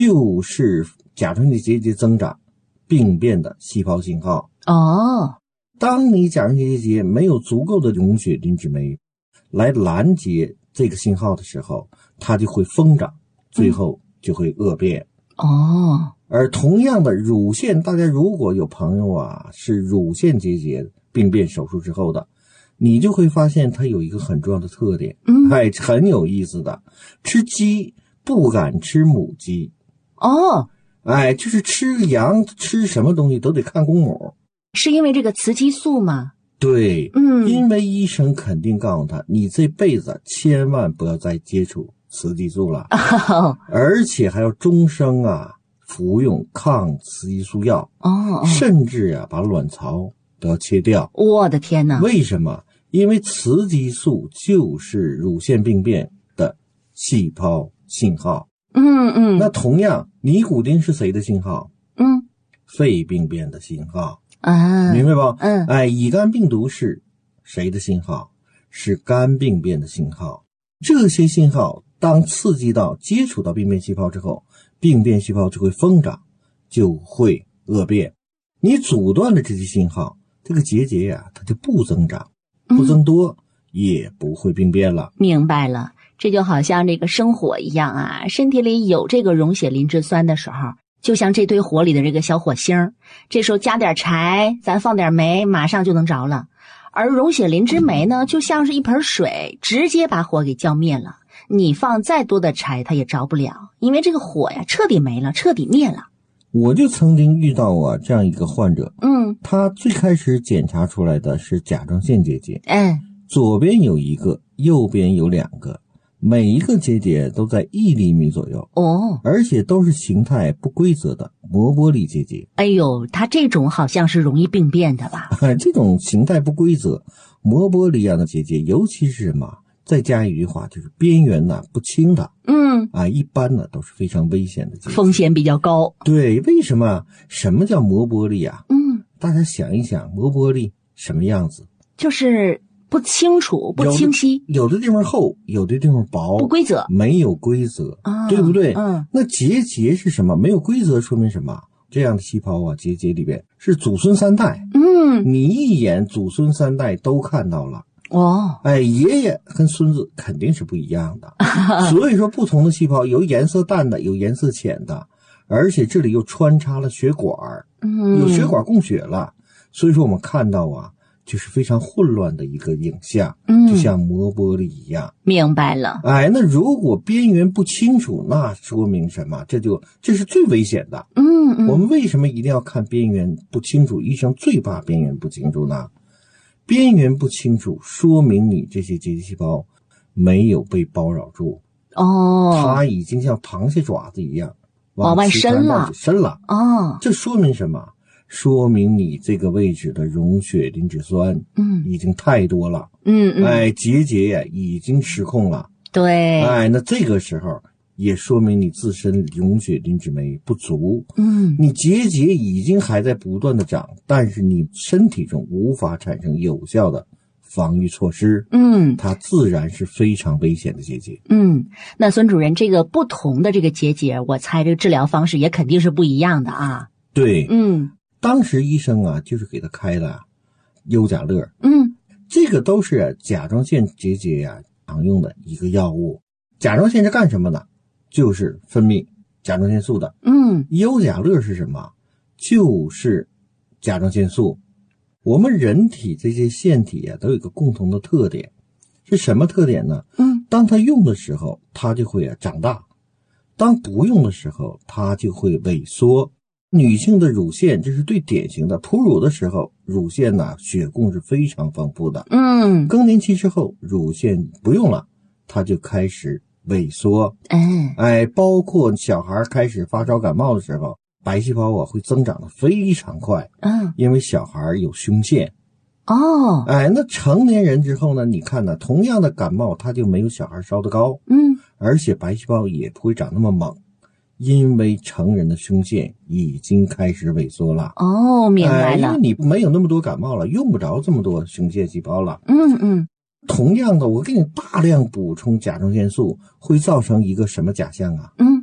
就是甲状腺结节增长病变的细胞信号。当你甲状腺结节没有足够的溶血磷脂酶来拦截这个信号的时候，它就会疯长，最后就会恶变。而同样的乳腺，大家如果有朋友啊是乳腺结节病变手术之后的，你就会发现它有一个很重要的特点，很有意思的，吃鸡不敢吃母鸡。就是吃羊吃什么东西都得看公母。 是因为这个雌激素吗？ 对，因为医生肯定告诉他，你这辈子千万不要再接触雌激素了，而且还要终生啊服用抗雌激素药，甚至啊把卵巢都要切掉。 我的天哪！ 为什么？因为雌激素就是乳腺病变的细胞信号。那同样，尼古丁是谁的信号？肺病变的信号。明白吧？乙肝病毒是谁的信号？是肝病变的信号。这些信号当刺激到接触到病变细胞之后，病变细胞就会疯长，就会恶变。你阻断了这些信号，这个结节呀，它就不增长，不增多，也不会病变了。 明白了，这就好像这个生火一样啊，身体里有这个溶血磷脂酸的时候，就像这堆火里的这个小火星，这时候加点柴，咱放点煤，马上就能着了。而溶血磷脂酶呢，就像是一盆水，直接把火给浇灭了。你放再多的柴，它也着不了，因为这个火呀，彻底没了，彻底灭了。 我就曾经遇到啊这样一个患者，他最开始检查出来的是甲状腺结节，左边有一个，右边有2个。每一个结节都在1厘米左右，而且都是形态不规则的膜玻璃结节。 哎呦，它这种好像是容易病变的吧？ 这种形态不规则膜玻璃一样的结节，尤其是什么？再加一句话，就是边缘呢不清的，一般呢都是非常危险的结节， 风险比较高。 对，为什么？什么叫膜玻璃啊？大家想一想，膜玻璃什么样子？ 就是不清楚，不清晰， 有的地方厚，有的地方薄， 不规则， 没有规则，对不对？那结节是什么？没有规则说明什么？这样的细胞啊，结节里边是祖孙3代，你一眼祖孙3代都看到了。爷爷跟孙子肯定是不一样的，所以说不同的细胞有颜色淡的，有颜色浅的，而且这里又穿插了血管，有血管供血了，所以说我们看到啊。就是非常混乱的一个影像，就像膜玻璃一样。 明白了。 那如果边缘不清楚，那说明什么？这是最危险的。我们为什么一定要看边缘不清楚？医生最怕边缘不清楚呢？边缘不清楚，说明你这些结节细胞没有被包绕住。它已经像螃蟹爪子一样往外伸了。 这说明什么？说明你这个位置的溶血磷脂酸已经太多了，结节呀已经失控了。 对， 那这个时候也说明你自身溶血磷脂酶不足，你结节已经还在不断的长，但是你身体中无法产生有效的防御措施，它自然是非常危险的结节。 那孙主任，这个不同的这个结节，我猜这个治疗方式也肯定是不一样的啊。 对，当时医生啊就是给他开了优甲乐，这个都是甲状腺结节呀常用的一个药物。甲状腺是干什么的？就是分泌甲状腺素的。优甲乐是什么？就是甲状腺素。我们人体这些腺体啊都有一个共同的特点，是什么特点呢？当它用的时候，它就会长大；当不用的时候，它就会萎缩。女性的乳腺这是最典型的，哺乳的时候乳腺呢血供是非常丰富的，更年期之后乳腺不用了，它就开始萎缩，包括小孩开始发烧感冒的时候，白细胞啊会增长的非常快，因为小孩有胸腺。那成年人之后呢，你看呢，同样的感冒它就没有小孩烧得高，而且白细胞也不会长那么猛。因为成人的胸腺已经开始萎缩了。 明白了。 因为你没有那么多感冒了，用不着这么多胸腺细胞了。同样的，我给你大量补充甲状腺素，会造成一个什么假象啊？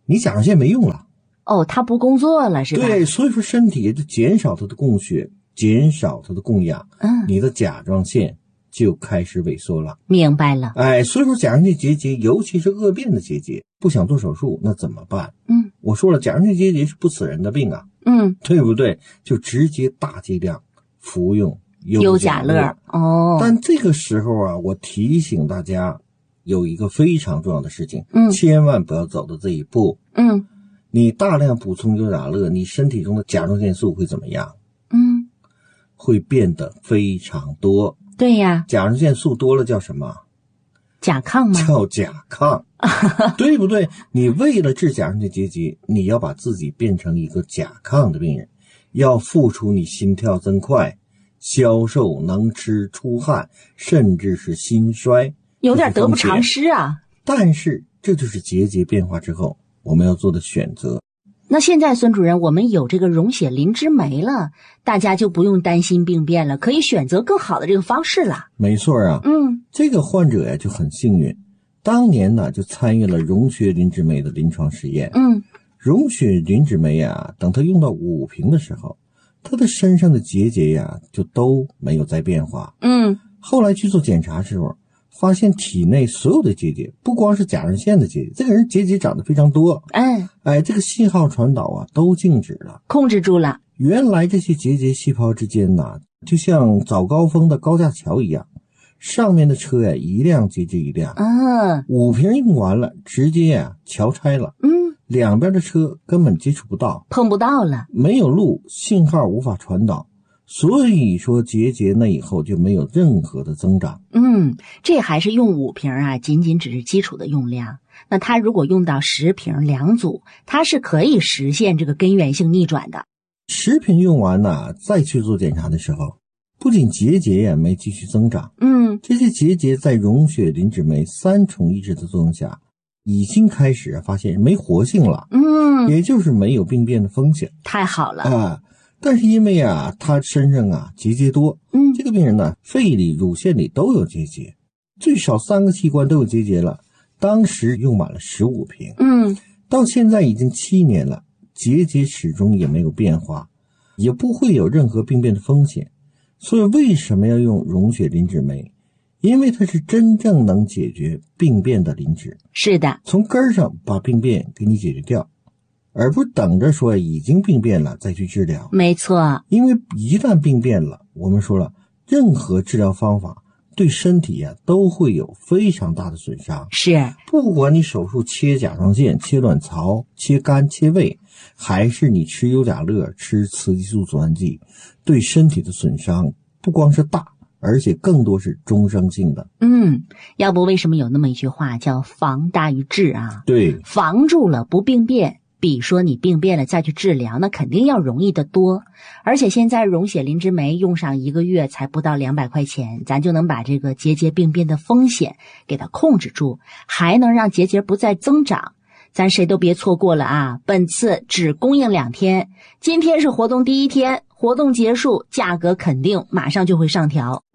你甲状腺没用了。 它不工作了是吧？ 对，所以说身体就减少它的供血，减少它的供氧，你的甲状腺就开始萎缩了。 明白了。 所以说甲状腺结节，尤其是恶变的结节，不想做手术，那怎么办？我说了，甲状腺结节是不死人的病啊，对不对？就直接大剂量服用优甲乐。但这个时候啊，我提醒大家有一个非常重要的事情，千万不要走到这一步。你大量补充优甲乐，你身体中的甲状腺素会怎么样？会变得非常多。 对呀， 甲状腺素多了叫什么？ 甲亢吗？ 叫甲亢，对不对？你为了治甲状腺结节，你要把自己变成一个甲亢的病人，要付出你心跳增快、消瘦、能吃、出汗，甚至是心衰， 有点得不偿失啊。 但是这就是结节变化之后我们要做的选择。 那现在孙主任，我们有这个溶血磷脂酶了，大家就不用担心病变了，可以选择更好的这个方式了。 没错啊，这个患者呀就很幸运，当年呢就参与了溶血磷脂酶的临床实验。溶血磷脂酶啊，等他用到5瓶的时候，他的身上的结节呀就都没有再变化。后来去做检查的时候，发现体内所有的结节，不光是甲状腺的结节，这个人结节长得非常多。这个信号传导啊都静止了， 控制住了。 原来这些结节细胞之间呢，就像早高峰的高架桥一样，上面的车呀一辆接着一辆。5瓶用完了，直接桥拆了。两边的车根本接触不到， 碰不到了， 没有路，信号无法传导。所以说结节那以后就没有任何的增长。 这还是用5瓶啊，仅仅只是基础的用量。那它如果用到10瓶2组，它是可以实现这个根源性逆转的。 10瓶用完呢，再去做检查的时候，不仅结节也没继续增长，这些结节在溶血磷脂酶3重抑制的作用下，已经开始发现没活性了，也就是没有病变的风险。 太好了但是因为他身上结节多，这个病人呢，肺里、乳腺里都有结节，最少3个器官都有结节了。当时用满了15瓶，到现在已经7年了，结节始终也没有变化，也不会有任何病变的风险。所以为什么要用溶血磷脂酶？因为它是真正能解决病变的磷脂。 是的， 从根上把病变给你解决掉，而不等着说已经病变了再去治疗。 没错， 因为一旦病变了，我们说了，任何治疗方法对身体都会有非常大的损伤。 是， 不管你手术切甲状腺、切卵巢、切肝、切胃，还是你吃优甲乐、吃雌激素阻断剂，对身体的损伤不光是大，而且更多是终生性的。 要不为什么有那么一句话叫防大于治啊？ 对， 防住了不病变，比说你病变了再去治疗，那肯定要容易得多。而且现在溶血磷脂酶用上1个月才不到200块钱，咱就能把这个结节病变的风险给它控制住，还能让结节不再增长。咱谁都别错过了啊！本次只供应2天，今天是活动第1天，活动结束价格肯定马上就会上调。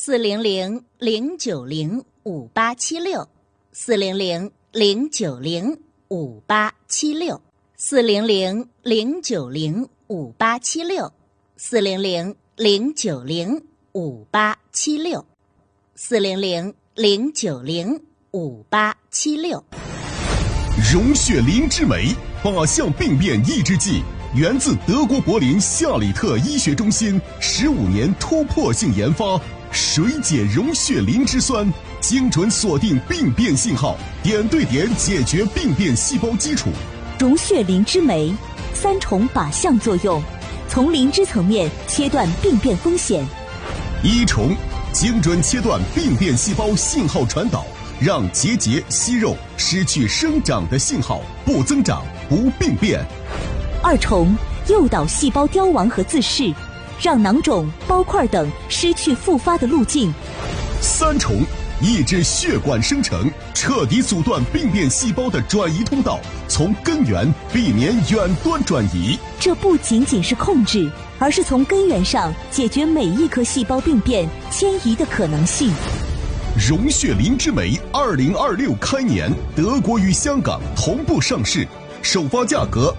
400-090-5876 400-090-5876 400-090-5876 400-090-5876 400-090-5876。 溶血磷脂酶靶向病变抑制剂，源自德国柏林夏里特医学中心15年突破性研发，水解溶血磷脂酸，精准锁定病变信号，点对点解决病变细胞基础。 溶血磷脂酶3重靶向作用，从磷脂层面切断病变风险。 1重，精准切断病变细胞信号传导，让结节、息肉失去生长的信号，不增长，不病变。 2重，诱导细胞凋亡和自噬，让囊肿、包块等失去复发的路径。 3重，抑制血管生成，彻底阻断病变细胞的转移通道，从根源避免远端转移。 这不仅仅是控制，而是从根源上解决每一颗细胞病变迁移的可能性。 溶血磷脂酶2026开年，德国与香港同步上市， 首发价格